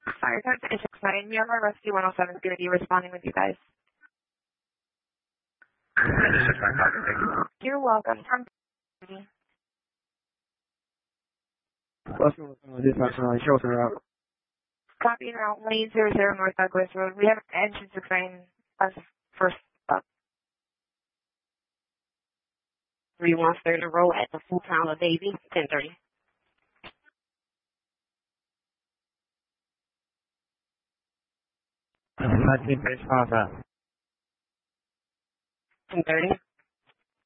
Fire code 669. We have our Rescue 107 is going to be responding with you guys. 669, copy. Thank you. You're welcome. From Rescue 107, dispatch line, show us route. copy route 1800 North Douglas Road. We have engine 69 as first up. 313 in a row at the full town of Davie, 1030. Dispatch, base contact. 1030.